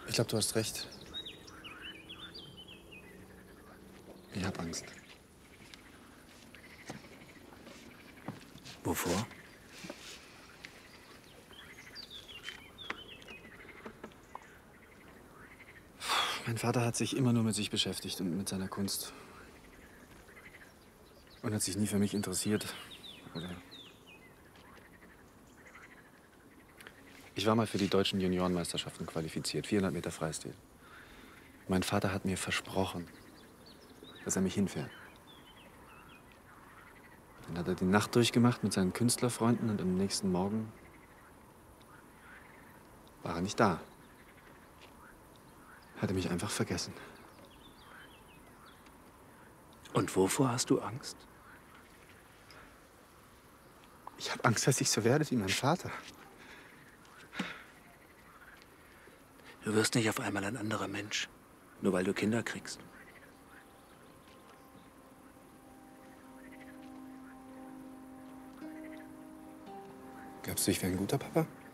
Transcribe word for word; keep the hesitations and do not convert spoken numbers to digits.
Ich glaube, du hast recht. Ich habe Angst. Wovor? Mein Vater hat sich immer nur mit sich beschäftigt und mit seiner Kunst. Und hat sich nie für mich interessiert. Oder ich war mal für die deutschen Juniorenmeisterschaften qualifiziert, vierhundert Meter Freistil. Mein Vater hat mir versprochen, dass er mich hinfährt. Dann hat er die Nacht durchgemacht mit seinen Künstlerfreunden und am nächsten Morgen war er nicht da. Hat er mich einfach vergessen. Und wovor hast du Angst? Ich habe Angst, dass ich so werde wie mein Vater. Du wirst nicht auf einmal ein anderer Mensch, nur weil du Kinder kriegst. Glaubst du, ich wäre ein guter Papa?